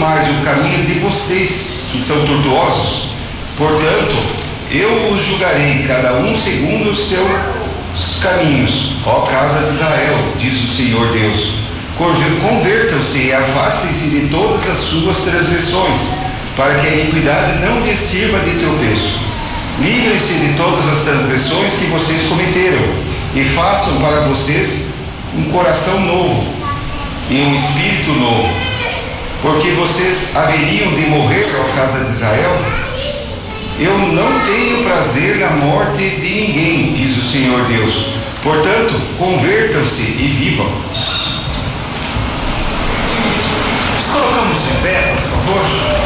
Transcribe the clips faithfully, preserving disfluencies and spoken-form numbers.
mais o caminho de vocês, que são tortuosos. Portanto, eu os julgarei, cada um segundo os seus caminhos, ó casa de Israel, diz o Senhor Deus. Convertam-se e afastem-se de todas as suas transgressões, para que a iniquidade não lhes sirva de tropeço. Livrem-se de todas as transgressões que vocês cometeram, e façam para vocês um coração novo e um espírito novo. Porque vocês haveriam de morrer, ó casa de Israel? Eu não tenho prazer na morte de ninguém, diz o Senhor Deus. Portanto, convertam-se e vivam. Colocamos de pé, por favor.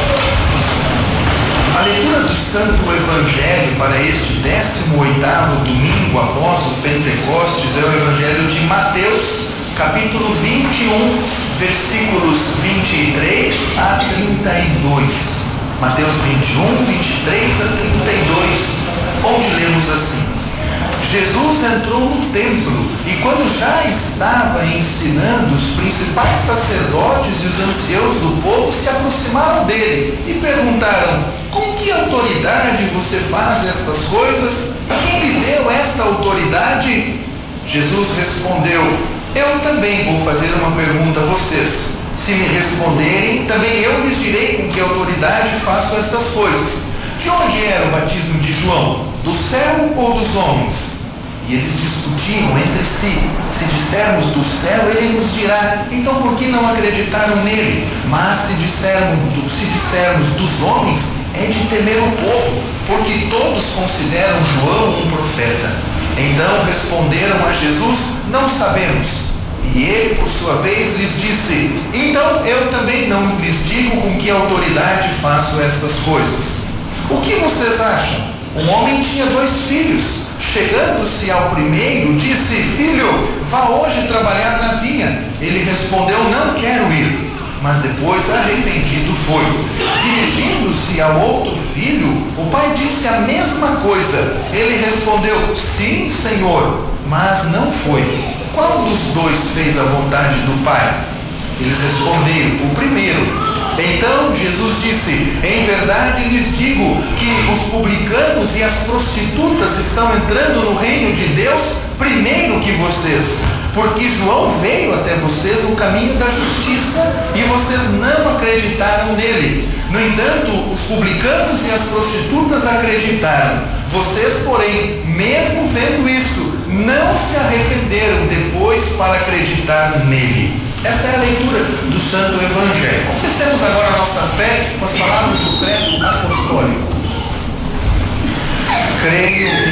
A leitura do Santo Evangelho para este décimo oitavo domingo após o Pentecostes é o Evangelho de Mateus, capítulo vinte e um, versículos vinte e três a trinta e dois. Mateus vinte e um, vinte e três a trinta e dois, onde lemos assim: Jesus entrou no templo e, quando já estava ensinando, os principais sacerdotes e os anciãos do povo se aproximaram dele e perguntaram: com que autoridade você faz estas coisas? Quem lhe deu esta autoridade? Jesus respondeu: eu também vou fazer uma pergunta a vocês. Se me responderem, também eu lhes direi com que autoridade faço estas coisas. De onde era o batismo de João? Do céu ou dos homens? E eles discutiam entre si. Se dissermos do céu, ele nos dirá: então por que não acreditaram nele? Mas se dissermos, se dissermos dos homens, é de temer o povo, porque todos consideram João um profeta. Então responderam a Jesus: não sabemos. E ele, por sua vez, lhes disse: então eu também não lhes digo com que autoridade faço estas coisas. O que vocês acham? Um homem tinha dois filhos. Chegando-se ao primeiro, disse: filho, vá hoje trabalhar na vinha. Ele respondeu: não quero ir. Mas depois, arrependido, foi. Dirigindo-se ao outro filho, o pai disse a mesma coisa. Ele respondeu: sim, senhor, mas não foi. Qual dos dois fez a vontade do pai? Eles responderam: o primeiro. Então Jesus disse: em verdade lhes digo que os publicanos e as prostitutas estão entrando no reino de Deus primeiro que vocês, porque João veio até vocês no caminho da justiça e vocês não acreditaram nele. No entanto, os publicanos e as prostitutas acreditaram. Vocês, porém, mesmo vendo isso, não se arrependeram depois para acreditar nele. Essa é a leitura do Santo Evangelho. Confessemos agora a nossa fé com as palavras do credo apostólico. Creio